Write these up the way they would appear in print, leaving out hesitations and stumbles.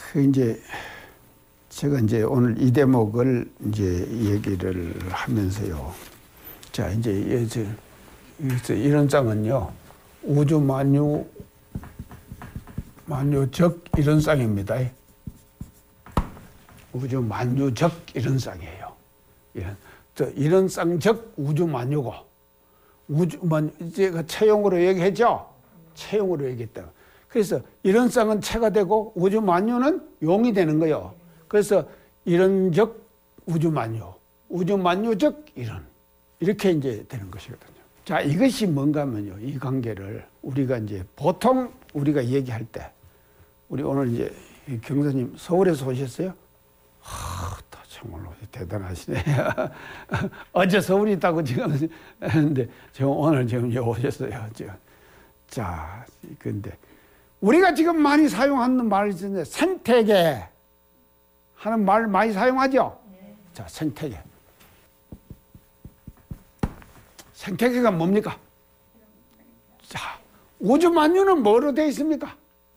이제 제가 이제 오늘 이 대목을 이제 얘기를 하면서요. 자, 이제 이런 쌍은요, 우주 만유적 이런 쌍입니다. 우주 만유적 이런 쌍이에요. 이런 쌍적 우주 만유고, 제가 체용으로 얘기했죠? 체용으로 얘기했다. 그래서 이런 쌍은 체가 되고 우주 만유는 용이 되는 거예요. 그래서 이런적 우주 만유적 이런, 이렇게 이제 되는 것이거든요. 자, 이것이 뭔가 하면요, 이 관계를 우리가 이제 보통 우리가 얘기할 때, 우리 오늘 이제 경사님 서울에서 오셨어요? 정말로 대단하시네. 어제 서울에 있다고 지금 했는데 지금 오늘 지금 오셨어요. 지금. 자, 근데 우리가 지금 많이 사용하는 말이 있는데 생태계 하는 말 많이 사용하죠? 네. 자, 생태계. 생태계가 뭡니까? 자, 우주 만유는 뭐로 되어 있습니까?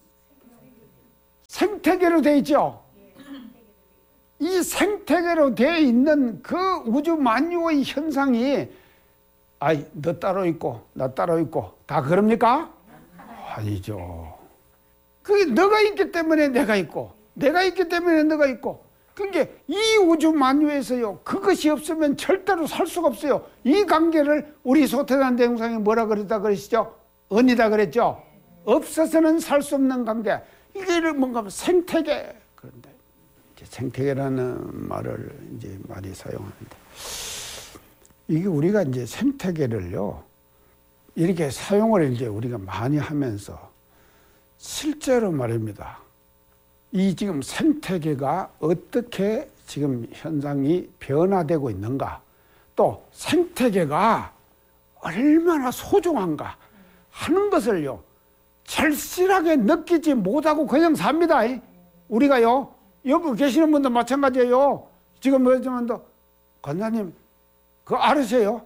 생태계로 되어 있죠? 이 생태계로 되어 있는 그 우주 만유의 현상이, 아이, 너 따로 있고 나 따로 있고 다 그럽니까? 아니죠. 그게 너가 있기 때문에 내가 있고 내가 있기 때문에 너가 있고, 그러니까 이 우주 만유에서요, 그것이 없으면 절대로 살 수가 없어요. 이 관계를 우리 소태단 대종상이 뭐라 그랬다 그러시죠? 은이다 그랬죠? 없어서는 살 수 없는 관계. 이게 뭔가 생태계. 그런데 생태계라는 말을 이제 많이 사용하는데, 이게 우리가 이제 생태계를요, 이렇게 사용을 이제 우리가 많이 하면서 실제로 말입니다. 이 지금 생태계가 어떻게 지금 현상이 변화되고 있는가, 또 생태계가 얼마나 소중한가 하는 것을요, 절실하게 느끼지 못하고 그냥 삽니다. 우리가요, 여기 계시는 분도 마찬가지예요. 지금 뭐지만도 관장님 그거 알으세요?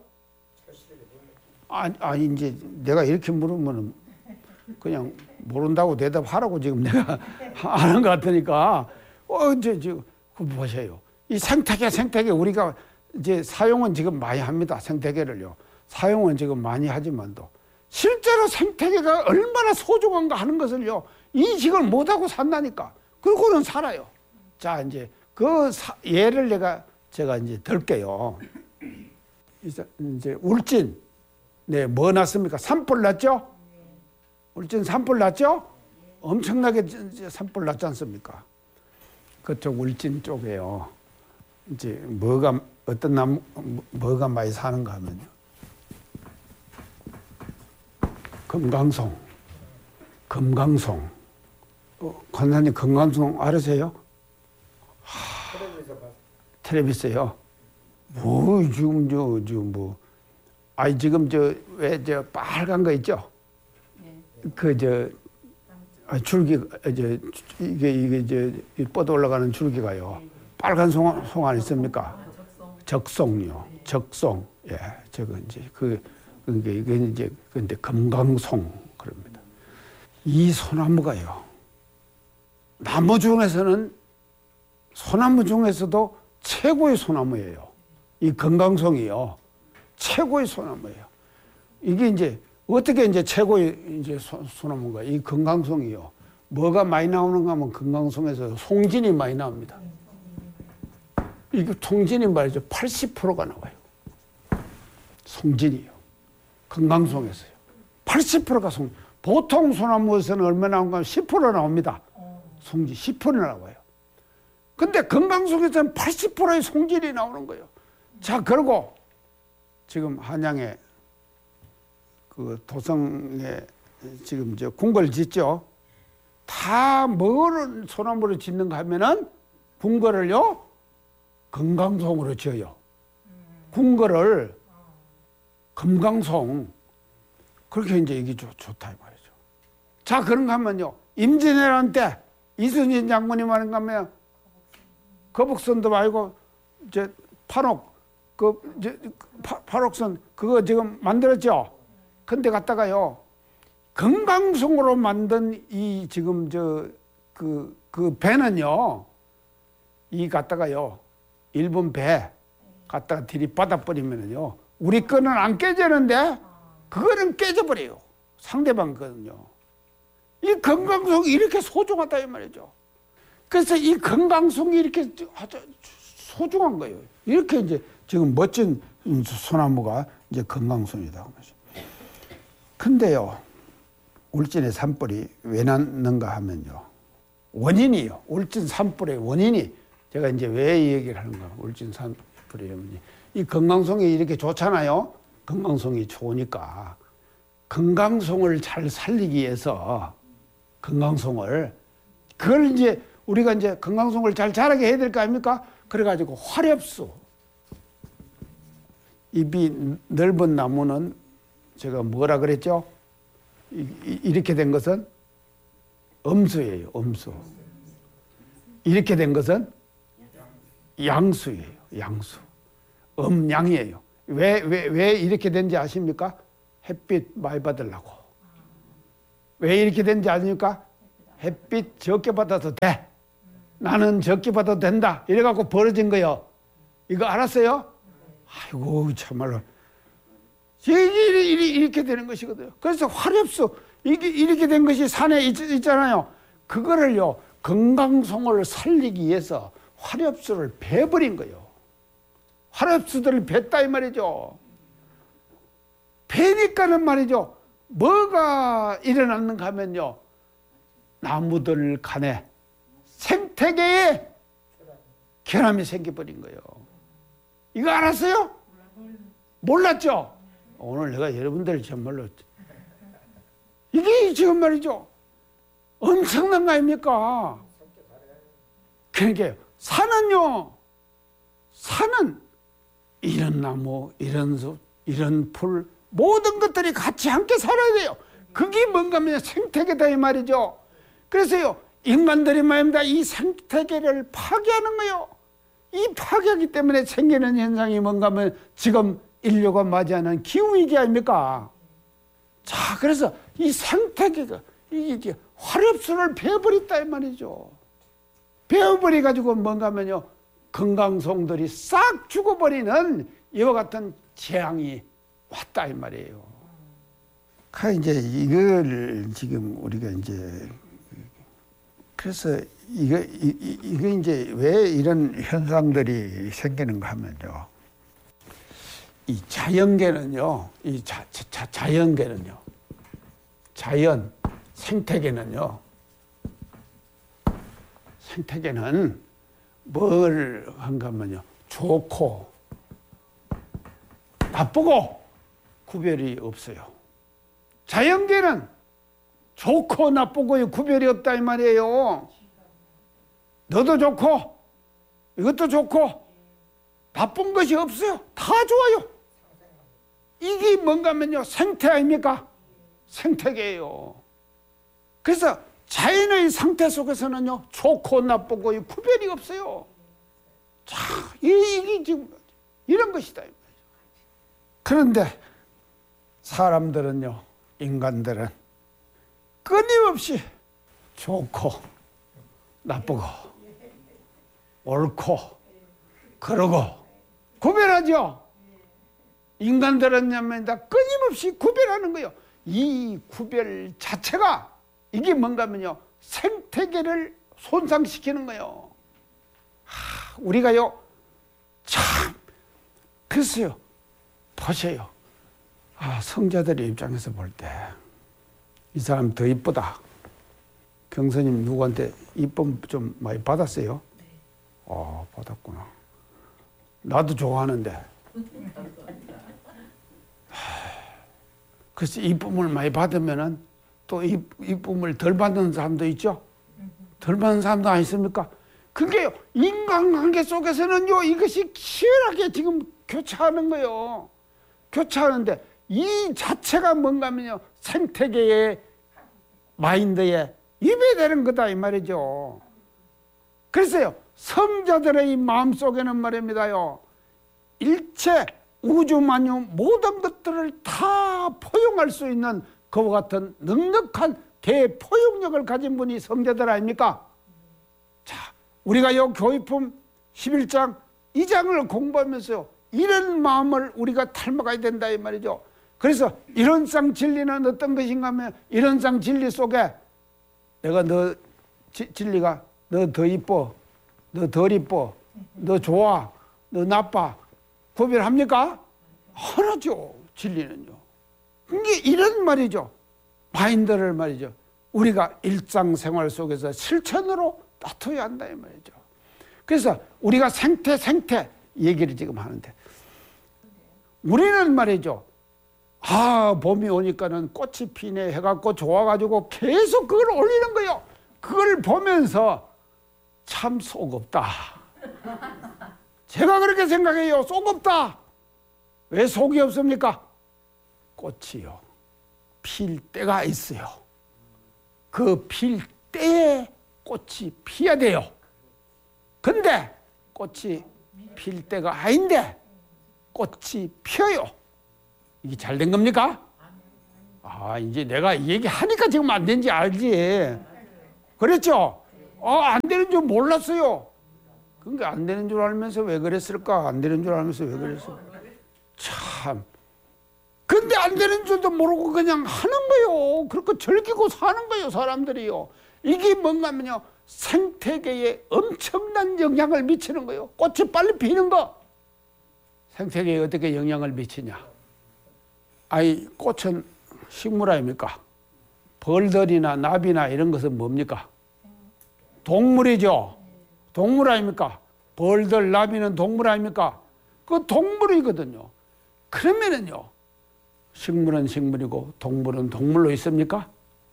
아니 이제 내가 이렇게 물으면 그냥 모른다고 대답하라고 지금 내가 하는 것 같으니까 이제 그거 보세요. 이 생태계 우리가 이제 사용은 지금 많이 합니다. 생태계를요. 사용은 지금 많이 하지만도 실제로 생태계가 얼마나 소중한가 하는 것을요, 인식을 못하고 산다니까. 그러고는 살아요. 자, 이제 그 예를 제가 이제 들게요. 이제 울진, 네, 뭐 났습니까? 산불 났죠? 울진 산불 났죠? 엄청나게 산불 났지 않습니까? 그쪽 울진 쪽에요. 이제 뭐가 많이 사는가 하면요, 금강송. 관장님 금강송 알으세요? 텔레비서요. 지금 왜 빨간 거 있죠? 줄기, 이게 뻗어 올라가는 줄기가요, 빨간 송 안 있습니까? 적송요. 적송. 예, 저거 이제 이게 이제 근데 금강송 그럽니다. 이 소나무가요, 소나무 중에서도 최고의 소나무예요. 이 금강송이요, 최고의 소나무예요. 이게 이제 어떻게 이제 최고의 이제 소나무가 이 금강송이요, 뭐가 많이 나오는가 하면 금강송에서 송진이 많이 나옵니다. 이게 송진이 말이죠, 80%가 나와요. 송진이요, 금강송에서요. 80%가 보통 소나무에서는 얼마나 나오는가 하면 10% 나옵니다. 송진 10% 나와요. 근데 금강송에서는 80%의 송진이 나오는 거예요. 자, 그리고 지금 한양에 그 도성에 지금 이제 궁궐 짓죠. 다 뭐를 소나무로 짓는가 하면은 궁궐을요, 금강송으로 지어요. 궁궐을 금강송. 그렇게 이제 이게 좋다 이 말이죠. 자, 그런가 하면요, 임진왜란 때 이순신 장군이 말인가 하면 거북선도 말고 이제 판옥선 그거 지금 만들었죠. 근데 갔다가요, 금강송으로 만든 이 지금 그 배는요, 이 갖다가요, 일본 배 갖다가 들이받아 버리면요, 우리 거는 안 깨지는데, 그거는 깨져버려요. 상대방 거는요. 이 건강성이 이렇게 소중하다, 이 말이죠. 그래서 이 건강성이 이렇게 아주 소중한 거예요. 이렇게 이제 지금 멋진 소나무가 이제 건강성이다. 근데요, 울진의 산불이 왜 났는가 하면요, 원인이요. 울진 산불의 원인이, 제가 이제 왜 이 얘기를 하는가, 울진 산불이, 이 건강성이 이렇게 좋잖아요. 건강성이 좋으니까 건강성을 잘 살리기 위해서 건강성을, 그걸 이제 우리가 이제 건강성을 잘 자라게 해야 될 거 아닙니까? 그래가지고 화렵수, 잎이 넓은 나무는 제가 뭐라 그랬죠? 이렇게 된 것은 엄수예요. 엄수. 이렇게 된 것은 양수예요. 양수. 음양이에요. 왜 이렇게 된지 아십니까? 햇빛 많이 받으려고. 왜 이렇게 된지 아십니까? 햇빛 적게 받아도 돼. 나는 적게 받아도 된다. 이래갖고 벌어진 거예요. 이거 알았어요? 아이고, 참말로. 이렇게 되는 것이거든요. 그래서 화렵수, 이렇게 된 것이 산에 있잖아요. 그거를요, 건강성을 살리기 위해서 화렵수를 베버린 거예요. 화렵수들을 뱄다, 이 말이죠. 베니까는 말이죠, 뭐가 일어났는가 하면요, 나무들 간에 생태계에 결함이 생겨버린 거예요. 이거 알았어요? 몰랐죠? 오늘 내가 여러분들 정말로, 이게 지금 말이죠, 엄청난 거 아닙니까? 그러니까 산은요, 산은 이런 나무, 이런 숲, 이런 풀, 모든 것들이 같이 함께 살아야 돼요. 그게 뭔가 하면 생태계다, 이 말이죠. 그래서요, 인간들이 말입니다, 이 생태계를 파괴하는 거예요. 이 파괴하기 때문에 생기는 현상이 뭔가 하면 지금 인류가 맞이하는 기후위기 아닙니까? 자, 그래서 이 생태계가 이게 화렵수를 베어버렸다, 이 말이죠. 베어버려가지고 뭔가 하면요, 건강성들이 싹 죽어버리는 이와 같은 재앙이 왔다, 이 말이에요. 이제 이걸 지금 우리가 이제, 그래서 이거 이제 왜 이런 현상들이 생기는가 하면요, 이 자연계는요, 이 자연계는요, 자연 생태계는요, 생태계는 뭘 한가 하면요, 좋고 나쁘고 구별이 없어요. 자연계는 좋고 나쁘고 구별이 없다, 이 말이에요. 너도 좋고 이것도 좋고 나쁜 것이 없어요. 다 좋아요. 이게 뭔가 하면요, 생태 아닙니까? 생태계예요. 그래서 자연의 상태 속에서는요, 좋고 나쁘고 구별이 없어요. 자, 이게 지금 이런 것이다. 그런데 사람들은요, 인간들은 끊임없이 좋고 나쁘고 옳고 그러고 구별하죠. 인간들은 끊임없이 구별하는 거예요. 이 구별 자체가 이게 뭔가 하면요, 생태계를 손상시키는 거예요. 우리가요, 참, 글쎄요, 보세요. 성자들의 입장에서 볼 때 이 사람 더 이쁘다. 경서님 누구한테 이쁨 좀 많이 받았어요? 네. 받았구나. 나도 좋아하는데. 그래서 이쁨을 많이 받으면은 또 이쁨을 덜 받는 사람도 있죠? 덜 받는 사람도 아니십니까? 그게 인간관계 속에서는요, 이것이 치열하게 지금 교차하는 거예요. 교차하는데 이 자체가 뭔가 하면요, 생태계의 마인드에 위배되는 거다, 이 말이죠. 그래서요, 성자들의 마음속에는 말입니다요, 일체 우주 만유 모든 것들을 다 포용할 수 있는 그와 같은 넉넉한 대포용력을 가진 분이 성자들 아닙니까? 우리가 요 교회품 11장 2장을 공부하면서 이런 마음을 우리가 닮아가야 된다 이 말이죠. 그래서 이론상 진리는 어떤 것인가 하면 이론상 진리 속에 내가 너 진리가 너 더 이뻐, 너 덜 이뻐, 너 좋아, 너 나빠 구별합니까? 하나죠. 진리는요. 이게 이런 말이죠. 마인드를 말이죠. 우리가 일상생활 속에서 실천으로 나타내야 한다 이 말이죠. 그래서 우리가 생태 얘기를 지금 하는데 우리는 말이죠. 봄이 오니까는 꽃이 피네 해갖고 좋아가지고 계속 그걸 올리는 거예요. 그걸 보면서 참 속없다. 제가 그렇게 생각해요. 속없다. 왜 속이 없습니까? 꽃이요. 필 때가 있어요. 그 필 때에 꽃이 피어야 돼요. 근데 꽃이 필 때가 아닌데 꽃이 피어요. 이게 잘 된 겁니까? 이제 내가 이 얘기 하니까 지금 안 된지 알지. 그랬죠? 안 되는 줄 몰랐어요. 그러니까 안 되는 줄 알면서 왜 그랬을까? 안 되는 줄 알면서 왜 그랬어? 참. 근데 안 되는 줄도 모르고 그냥 하는 거요. 그렇게 즐기고 사는 거요, 사람들이요. 이게 뭔가 하면요. 생태계에 엄청난 영향을 미치는 거예요. 꽃이 빨리 피는 거. 생태계에 어떻게 영향을 미치냐? 꽃은 식물 아닙니까? 벌들이나 나비나 이런 것은 뭡니까? 동물이죠. 동물 아닙니까? 벌들, 나비는 동물 아닙니까? 그 동물이거든요. 그러면은요, 식물은 식물이고 동물은 동물로 있습니까?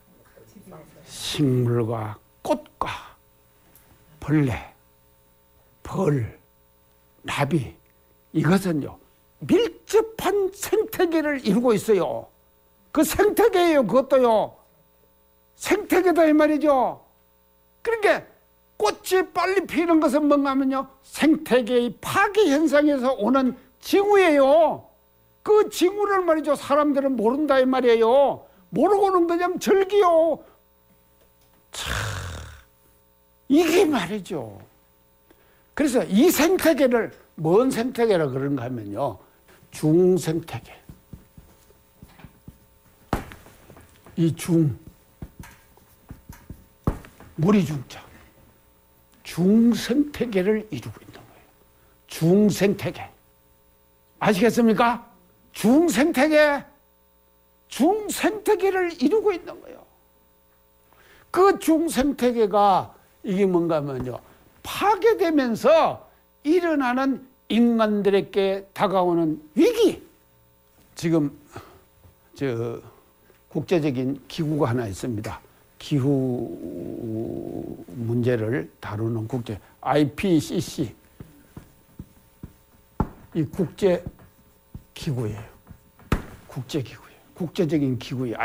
식물과 꽃과 벌레, 벌, 나비 이것은요 밀접한 생태계를 이루고 있어요. 그 생태계예요. 그것도요 생태계다 이 말이죠. 그러니까 꽃이 빨리 피는 것은 뭔가 하면요 생태계의 파괴 현상에서 오는 징후예요. 그 징후를 말이죠 사람들은 모른다 이 말이에요. 모르고는 그냥 즐기요. 참 이게 말이죠. 그래서 이 생태계를 뭔 생태계라 그런가 하면요 중생태계. 이 물이 중자 중생태계를 이루고 있는 거예요. 중생태계 아시겠습니까? 중생태계를 이루고 있는 거예요. 그 중생태계가 이게 뭔가 하면요 파괴되면서 일어나는 인간들에게 다가오는 위기. 지금 국제적인 기구가 하나 있습니다. 기후 문제를 다루는 국제 IPCC. 이 국제 기구예요. 국제기구예요. 국제적인 기구예요.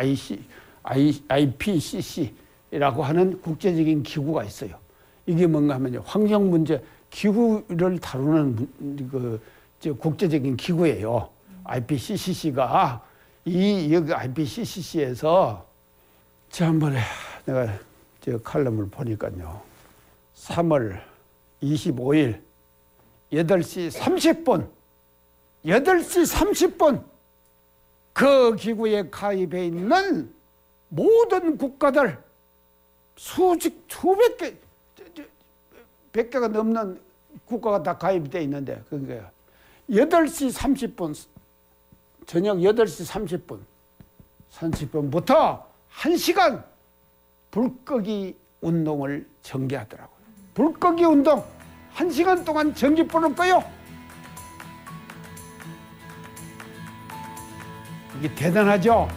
IPCC라고 하는 국제적인 기구가 있어요. 이게 뭔가 하면요 환경 문제, 기후를 다루는 국제적인 기구예요. IPCC가 여기 IPCC에서 지난번에 내가 칼럼을 보니까요 3월 25일 8시 30분 그 기구에 가입해 있는 모든 국가들 수백 개 100개가 넘는 국가가 다 가입되어 있는데 그게 8시 30분 저녁 8시 30분부터 1시간 불끄기 운동을 전개하더라고요. 불끄기 운동 1시간 동안 전기불을 꺼요. 이게 대단하죠?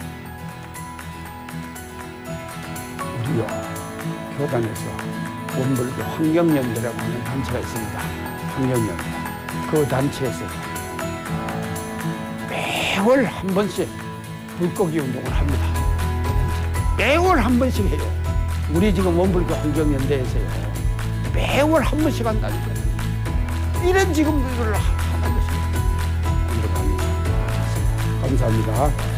우리요 교단에서 원불교 환경연대라고 하는 단체가 있습니다. 환경연대. 그 단체에서 매월 한 번씩 불꺼기 운동을 합니다. 매월 한 번씩 해요. 우리 지금 원불교 환경연대에서요. 매월 한 번씩 한다니까요. 이런 지금 이걸 하는 것입니다. 감사합니다.